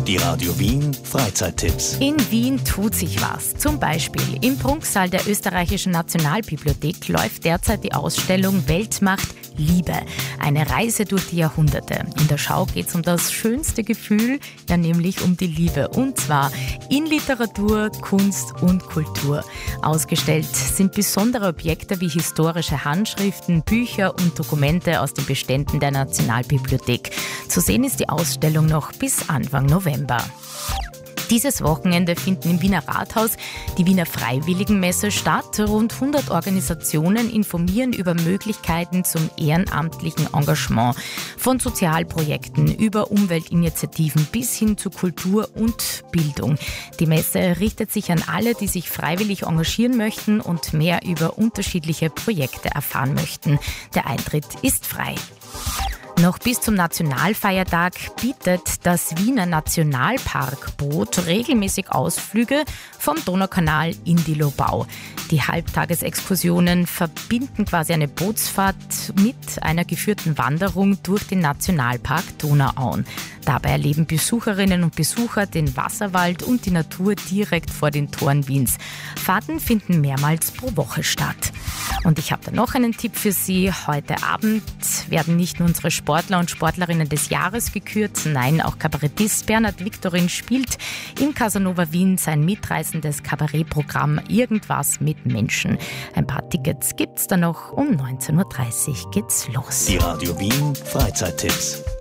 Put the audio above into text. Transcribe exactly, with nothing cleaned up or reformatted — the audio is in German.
Die Radio Wien Freizeittipps. In Wien tut sich was. Zum Beispiel im Prunksaal der Österreichischen Nationalbibliothek läuft derzeit die Ausstellung Weltmacht Liebe. Eine Reise durch die Jahrhunderte. In der Schau geht es um das schönste Gefühl, ja nämlich um die Liebe. Und zwar in Literatur, Kunst und Kultur. Ausgestellt sind besondere Objekte wie historische Handschriften, Bücher und Dokumente aus den Beständen der Nationalbibliothek. Zu sehen ist die Ausstellung noch bis Anfang November. Dieses Wochenende finden im Wiener Rathaus die Wiener Freiwilligenmesse statt. Rund hundert Organisationen informieren über Möglichkeiten zum ehrenamtlichen Engagement. Von Sozialprojekten über Umweltinitiativen bis hin zu Kultur und Bildung. Die Messe richtet sich an alle, die sich freiwillig engagieren möchten und mehr über unterschiedliche Projekte erfahren möchten. Der Eintritt ist frei. Noch bis zum Nationalfeiertag bietet das Wiener Nationalparkboot regelmäßig Ausflüge vom Donaukanal in die Lobau. Die Halbtagesexkursionen verbinden quasi eine Bootsfahrt mit einer geführten Wanderung durch den Nationalpark Donauauen. Dabei erleben Besucherinnen und Besucher den Wasserwald und die Natur direkt vor den Toren Wiens. Fahrten finden mehrmals pro Woche statt. Und ich habe da noch einen Tipp für Sie. Heute Abend werden nicht nur unsere Sportler und Sportlerinnen des Jahres gekürt, nein, auch Kabarettist Bernhard Viktorin spielt im Casanova Wien sein mitreißendes Kabarettprogramm Irgendwas mit Menschen. Ein paar Tickets gibt's da noch. Um neunzehn Uhr dreißig geht's los. Die Radio Wien Freizeittipps.